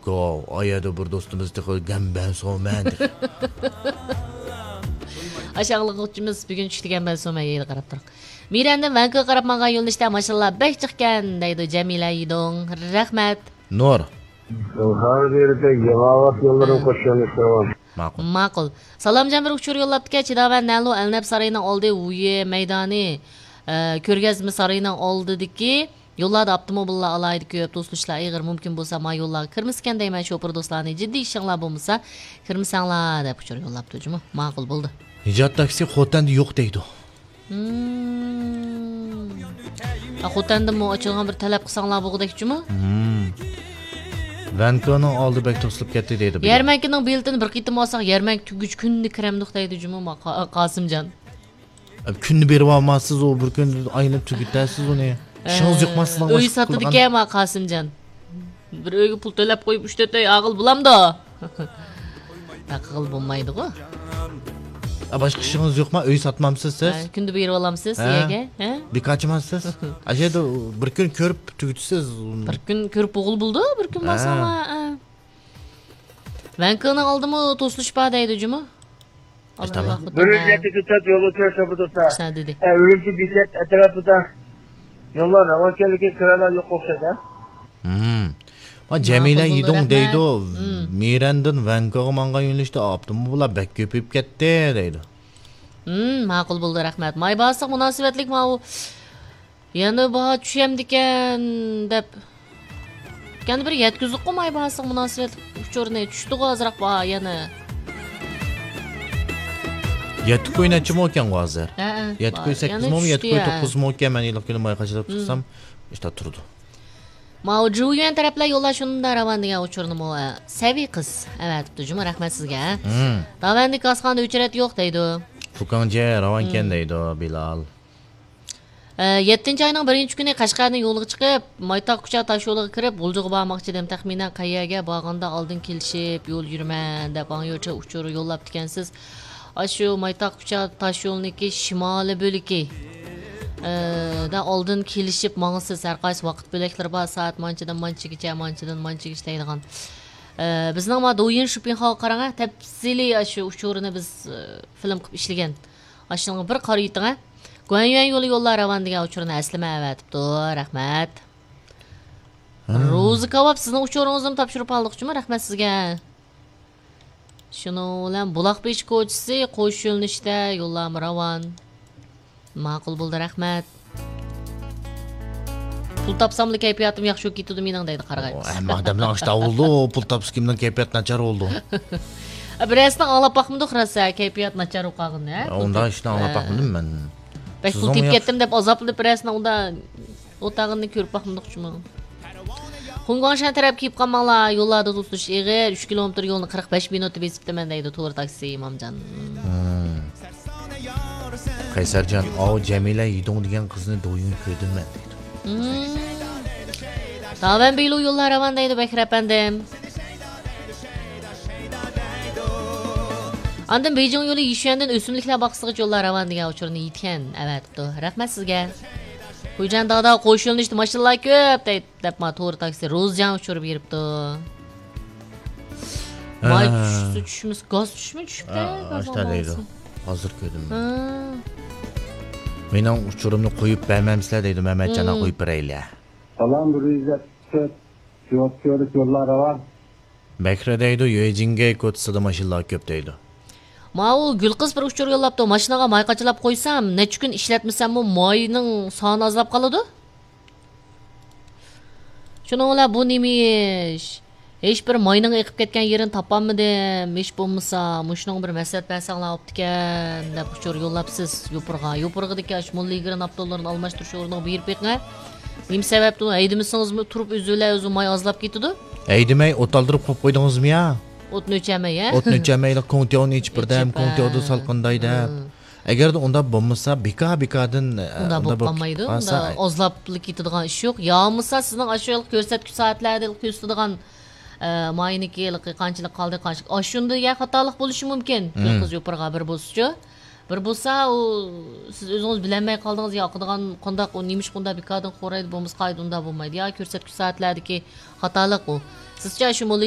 Go, ayada bir dostumuz tıkı gemben soğumen. Aşağılık uçumuz bugün düştügen ben so'mayı qarab turaq. Miranda Vanka qarab manga yo'lishda mashallah bek chiqqan deydi Jamila Yidong. Rahmat. Nur. Har yerda yavaş yollarını koşuyorlar. Ma'qul. Salomjon bir uchur yo'llabdi-ki, Chidavan Nalu Alnab saroyining oldi uyi maydoni ko'rgazma saroyining oldidagi yo'llarda avtomobillar alaydi ko'p do'stlar ig'ir mumkin bo'lsa ma yo'llarga kirmiskan deyman shopir do'stlarni jiddiy ishinglar bo'lmasa kirmisanglar deb uchur yo'llabdi juma. Ma'qul bo'ldi. Nicat taksi xotanda yo'q deydi. Xotanda mo ochilgan bir talab qilsanglar bo'g'dakchimi? Vankoning oldi bek to'silib ketdi deydi. Yarmankining beltini bir qitim olsak, yarmank tuguch kunni kiramdiq deydi juma Qosimjon. Kunni berib olmassiz, o bir kun aynib tugitasiz uni. İşiniz yo'qmasizlar. Uy sotdi-ki ma Qosimjon. Bir uyga pul to'lab qo'yib 3-4 oy aql bulamdi. Aql bo'lmaydi-ku. Başka işiniz yok mu? Öy satmamsız siz? Kunni berib olamsiz siyaga, ha? Bir kaçmazsız. Aşağıda bir gün körüp tügütsüz. Bir gün körüp o'g'il bo'ldi, bir kun bo'lsa. Vankani oldimi to'slishpa deydi juma. Bölümlerde tutat yolu törse bu dostlar. Sen dedi. Ölümcü bilet etrafında yollar ravakelike kralar yok okşada. Jamila Yidong deydi o. Mirandın Vankoga manga yo'nalishda avtomobillar bek ko'payib ketdi deydi. Ma'qul bo'ldi, rahmat. May bosaq munosabatlik ma u yana baho tushamdikan deb. Qani bir yetkizib qo'may bosaq munosabatlik uchurni tushdi hozirroq baho yana. Yetti ko'y neçim ekan hozir? Yetti ko'y 8 ming, yetti ko'y 9 ming ekan. Men yillik kuni may qachilib tursam, işte turdi. Mavjuyan taraflar yo'llar shunda ravan degan uchurni mo Saviy qiz. Evet, juma rahmat sizga. Davandik asxonda uchrat yo'q deydi. Fukanje ravanken deydi Bilal. 7-oyning 1-kuni Qashqarning yo'liga chiqib, Maytaq kucha tosh yo'liga kirib, G'uljiga bormoqchi edim. Taxminan qayerga borganda oldin kelishib, yo'l yurman deb yo'lcha uchur yo'llab ekansiz. Shu Maytaq kucha tosh yo'lniki shimoliy bo'ligi. Da oldin kelishib mangsiz har qaysi vaqt bo'laklari bor, soat manchadan manchaga deydigan. Bizning ma Doyin Shupinxo qarang, tafsiliy shu uchurini biz film qilib ishlagan. Ashunga bir qarayting. Guanyan yo'llar ravan degan uchurini aslima avatibdi. Rahmat. Ro'zi kavob sizning uchuringizni topshirib oldik-chimi? Rahmat sizga. Shuni bilan Buloqbesh ko'chasi qo'sh yo'nalishda yo'llar ravan. Ma'qul bo'ldi, rahmat. Pul topsamli kayfiyatim yaxshi ketdi mening deydi qarag'aymiz. Hamma odamlar ishda oldu, pul topsa kimning kayfiyati nachar oldu. Birazdan anglab baqmadi xirasa kayfiyat nachar o'qag'ini, ha? Unda ishni anglab baqmadim men. Bek pul tep ketdim deb azoblanib birazdan unda o'tag'ini ko'rib baqmoqchiman. Xungongshan taraf kelib qolmanglar, yo'llarda to'sish ig'ir 3 kilometr yo'lni 45 minutda besibdiman deydi to'g'ri taksi Imomjon. Qaysarjon, Jamila Yidong degan qizni do'yin ko'rdim men deydi. Davan beylu yo'llar ravan deydi Bekir efendim. Andan Beijing yo'li Yishuandan o'simliklar boqsig'i yo'llar ravan degan uchurni yetgan. Evet, rahmat sizga. Qo'yjan dada qo'shilishdi, mashinalar ko'p deb ma to'g'ri taksi Ro'zjan uchirib beribdi. May tushimiz gaz tushibdi. Ashta deydi. Hozir ko'rdim. Mening uchurimni qo'yib bermamsizlar deydi, Mamatjana qo'yib beraylar. Salom Rüzgar yollar var. Bekra deydi, Yejinga ko'tsida mashinalar ko'p deydi. Ma u Gulqiz bir uchur yo'llabdi, mashinaga may qachilab qo'ysam, necha kun ishlatmasam bu mayning soni azlab qoladi. Shuningla bu nemish? Hech bir mayning eqib ketgan yerini topolmadim. Hech bo'lmasa, mushning bir maslahat bersanglar optikan deb uchur yo'llabsiz yo'pirg'idagi shmolligini avtolarni almashtirish o'rniga berib beqing. Nim sababdan aydimisingizmi turib o'zi may azlab ketdi? Aydimay o'taldirib qo'yib qo'ydingizmi ya? O'tni o'chamay, ha? O'tni o'chamaylar konteyonni ichib birdam, konteyonni salqindaydi. Agarda unda bo'lmasa, bika-bikadan unda bo'lmaydi. Unda azlablik ketadigan ish yo'q. Yo'masa sizning ashyolik ko'rsatkich soatlarda ko'rsatadigan mayniki qanchalik qoldi, qanchalik. Ashunda ya xatolik bo'lishi mumkin. Qiz yo'pirga bir bo'lsa-chi. Bir bo'lsa, u siz o'zingiz bilmay qoldingiz yoqadigan qandaq u nemish qunda bikadan qo'raydi bo'lmas qayda unda bo'lmaydi. Ya ko'rsatkich soatlardagi xatolik u. Sizcha shu